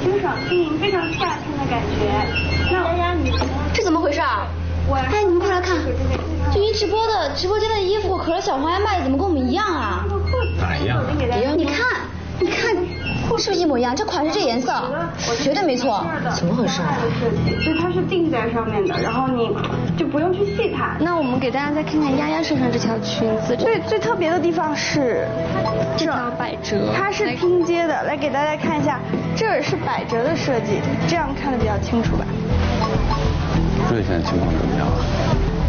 清爽轻盈，非常夏天的感觉。那丫丫，你这怎么回事啊？哎，你们快来看，就您直播间的衣服，可是小黄鸭卖的怎么跟我们一样啊？ 哪一样啊？ 你看，是不是一模一样？这款式这颜色，绝对没错。 怎么回事啊？ 就它是定在上面的，然后你就不用去细它。 那我们给大家再看看丫丫身上这条裙子， 最特别的地方是这条百褶， 它是拼接的。来给大家看一下，这儿是百褶的设计，这样看的比较清楚吧？ 这现在情况怎么样啊？